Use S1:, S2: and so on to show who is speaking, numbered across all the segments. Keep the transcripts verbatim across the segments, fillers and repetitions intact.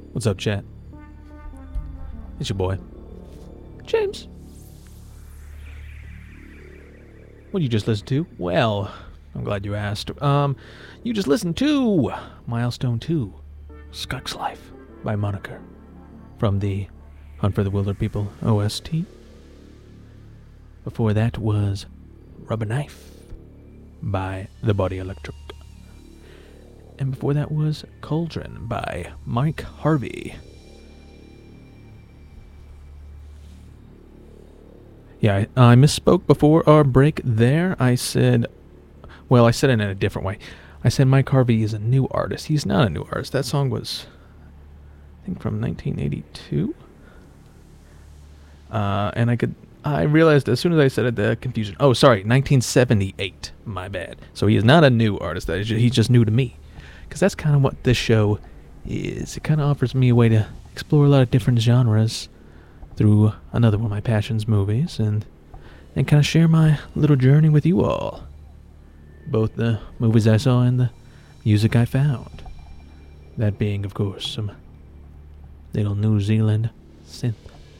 S1: What's up, chat? It's your boy, James. What did you just listen to? Well, I'm glad you asked. Um, you just listened to Milestone two, Skyk's Life by Moniker from the Hunt for the Wilder People O S T. Before that was Rubber Knife by The Body Electric. And before that was Cauldron by Mike Harvey. Yeah, I, I misspoke before our break there. I said, well, I said it in a different way. I said Mike Harvey is a new artist. He's not a new artist. That song was, I think, from nineteen eighty-two. Uh, and I could, I realized as soon as I said it, the confusion. Oh, sorry, nineteen seventy-eight. My bad. So he is not a new artist. He's just new to me. Because that's kind of what this show is. It kind of offers me a way to explore a lot of different genres through another one of my passions, movies, and and kind of share my little journey with you all. Both the movies I saw and the music I found. That being, of course, some little New Zealand synth.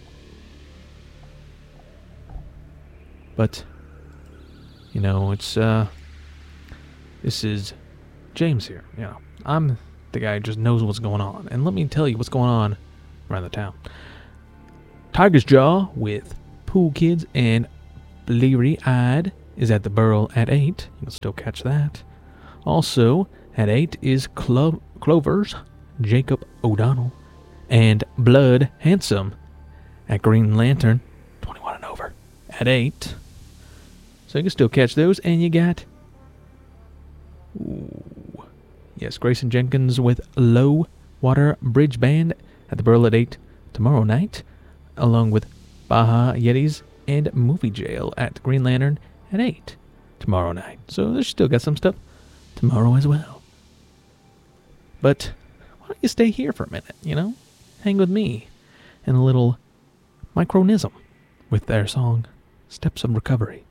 S1: But, you know, it's, uh, this is James here, you know. I'm the guy who just knows what's going on. And let me tell you what's going on around the town. Tiger's Jaw with Pool Kids and Bleary Eyed is at the Burl at eight. You can still catch that. Also, at eight is Clo- Clover's Jacob O'Donnell and Blood Handsome at Green Lantern, twenty-one and over, at eight. So you can still catch those. And you got, ooh, yes, Grayson Jenkins with Low Water Bridge Band at the Burl at eight tomorrow night, along with Baja Yetis and Movie Jail at Green Lantern at eight tomorrow night. So there's still got some stuff tomorrow as well. But why don't you stay here for a minute, you know? Hang with me and a little Micronism with their song Steps of Recovery.